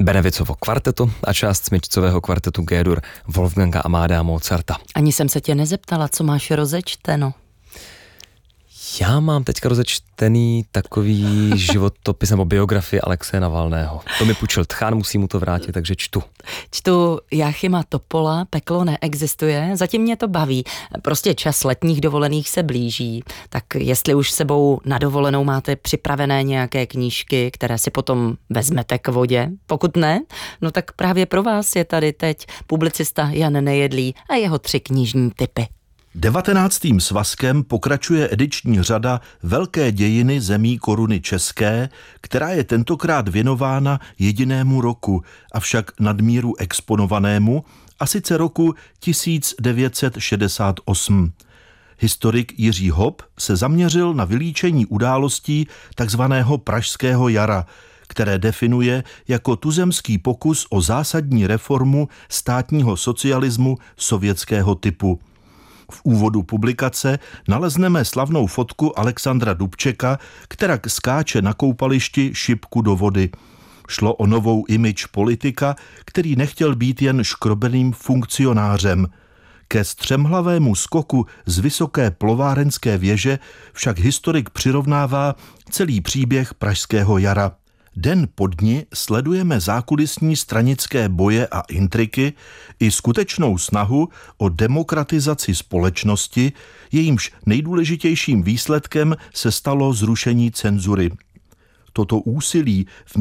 Benevicovo kvarteto a část smyčcového kvartetu G-dur Wolfganga Amadea Mozarta. Ani jsem se tě nezeptala, co máš rozečteno. Já mám teďka rozečtený takový životopis nebo biografii Alexeje Navalného. To mi půjčil Tchán, musím mu to vrátit, takže čtu. Čtu Jáchyma Topola, Peklo neexistuje, zatím mě to baví. Prostě čas letních dovolených se blíží, tak jestli už sebou na dovolenou máte připravené nějaké knížky, které si potom vezmete k vodě, pokud ne, no tak právě pro vás je tady teď publicista Jan Nejedlý a jeho 3 knižní tipy. 19. svazkem pokračuje ediční řada Velké dějiny zemí koruny české, která je tentokrát věnována jedinému roku, avšak nadmíru exponovanému, a sice roku 1968. Historik Jiří Hopp se zaměřil na vylíčení událostí takzvaného Pražského jara, které definuje jako tuzemský pokus o zásadní reformu státního socialismu sovětského typu. V úvodu publikace nalezneme slavnou fotku Alexandra Dubčeka, která skáče na koupališti šipku do vody. Šlo o novou image politika, který nechtěl být jen škrobeným funkcionářem. Ke střemhlavému skoku z vysoké plovárenské věže však historik přirovnává celý příběh Pražského jara. Den po dni sledujeme zákulisní stranické boje a intriky i skutečnou snahu o demokratizaci společnosti, jejímž nejdůležitějším výsledkem se stalo zrušení cenzury. Toto úsilí v